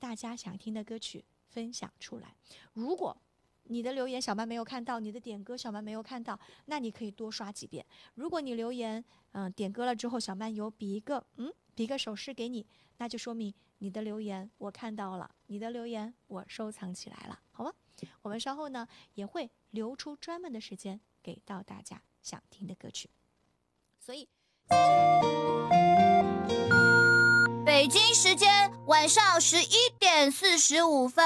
大家想听的歌曲分享出来。如果你的留言小曼没有看到，你的点歌小曼没有看到，那你可以多刷几遍。如果你留言点歌了之后，小曼有比一个手势给你，那就说明你的留言我看到了，你的留言我收藏起来了，好吗？我们稍后呢也会留出专门的时间给到大家想听的歌曲。所以北京时间晚上11:45。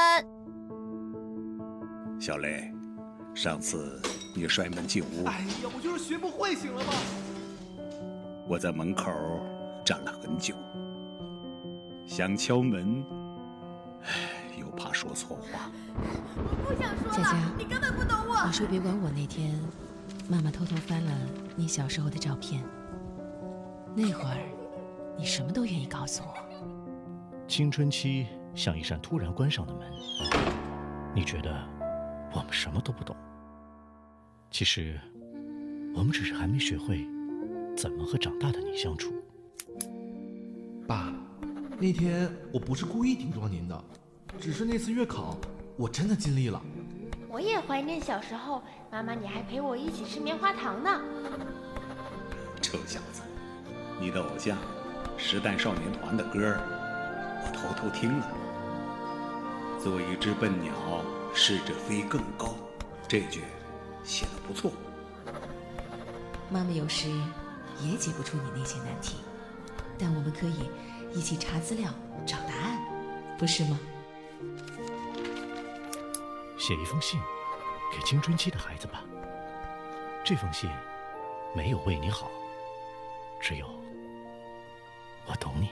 小雷，上次你摔门进屋， 哎呀，我就是学不会，行了吧？ 我在门口站了很久，想敲门，又怕说错话。 我不想说了， 佳佳， 你根本不懂我。 你说别管我那天，妈妈偷偷翻了你小时候的照片，那会儿你什么都愿意告诉我。 青春期像一扇突然关上的门，你觉得我们什么都不懂，其实我们只是还没学会怎么和长大的你相处。 爸，那天我不是故意顶撞您的，只是那次月考我真的尽力了。 我也怀念小时候，妈妈你还陪我一起吃棉花糖呢。 臭小子，你的偶像时代少年团的歌我偷偷听了。做一只笨鸟，试着飞更高，这句写得不错。 妈妈有时也解不出你那些难题，但我们可以一起查资料找答案，不是吗？ 写一封信给青春期的孩子吧，这封信没有为你好，只有我懂你。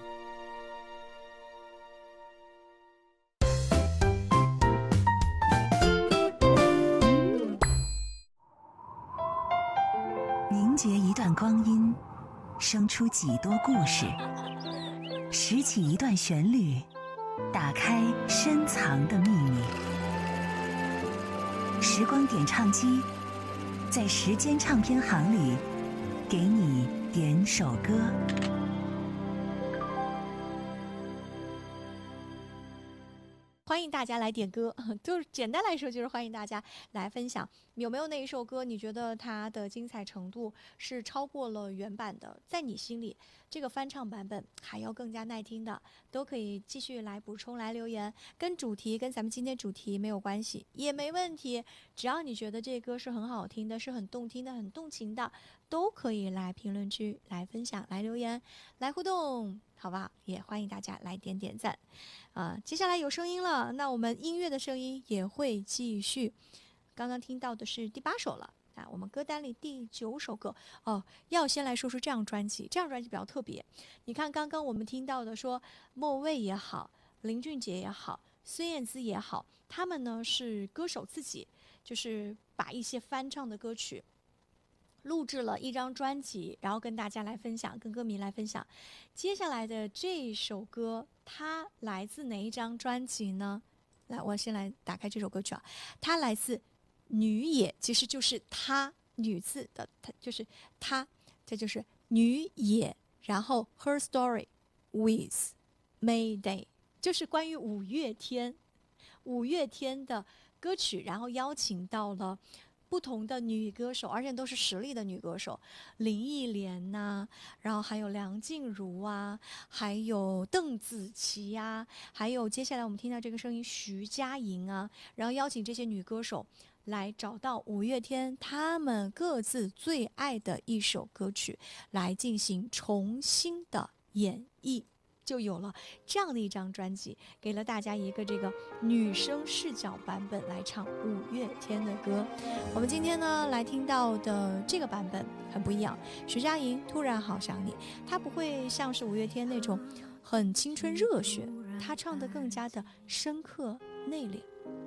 凝结一段光阴，生出几多故事，拾起一段旋律，打开深藏的秘密。时光点唱机，在时间唱片行里，给你点首歌。 欢迎大家来点歌，就是简单来说就是欢迎大家来分享，有没有那一首歌你觉得它的精彩程度是超过了原版的，在你心里这个翻唱版本还要更加耐听的，都可以继续来补充来留言，跟主题跟咱们今天主题没有关系也没问题，只要你觉得这歌是很好听的，是很动听的，很动情的，都可以来评论区来分享来留言来互动，好不好？也欢迎大家来点点赞。接下来有声音了，那我们音乐的声音也会继续。刚刚听到的是第8首了啊，我们歌单里第9首歌哦。要先来说说这张专辑，这张专辑比较特别。你看刚刚我们听到的说莫蔚也好，林俊杰也好，孙燕姿也好，他们呢是歌手自己就是把一些翻唱的歌曲录制了一张专辑，然后跟大家来分享，跟歌迷来分享。接下来的这首歌它来自哪一张专辑呢？来，我先来打开这首歌曲啊，它来自女也，其实就是她，女字的，它就是她，这就是女也，然后 Her Story with Mayday， 就是关于五月天的歌曲，然后邀请到了不同的女歌手，而且都是实力的女歌手，林忆莲呐、然后还有梁静茹啊，还有邓紫棋呀、还有接下来我们听到这个声音徐佳莹啊，然后邀请这些女歌手来找到五月天他们各自最爱的一首歌曲来进行重新的演绎，就有了这样的一张专辑，给了大家一个这个女生视角版本来唱五月天的歌。我们今天呢来听到的这个版本很不一样，徐佳莹突然好想你，她不会像是五月天那种很青春热血，她唱得更加的深刻内敛。